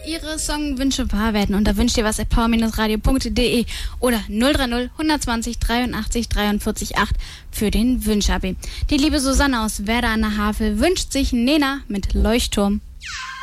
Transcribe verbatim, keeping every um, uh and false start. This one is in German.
Ihre Songwünsche wahr werden und da wünscht ihr was at power radio punkt de oder null drei null hundertzwanzig dreiundachtzig dreiundvierzig acht für den Wünsch-A B. Die liebe Susanne aus Werder an der Havel wünscht sich Nena mit Leuchtturm.